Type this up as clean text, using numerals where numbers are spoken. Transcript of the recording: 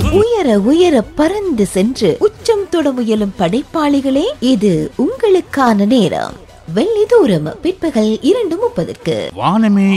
உயர உயர பறந்து சென்று உச்சம் தொட முயலும் படைப்பாளிகளே, இது உங்களுக்கான நேரம். வெள்ளி தூரம் பிற்பகல் 2:30. வானமே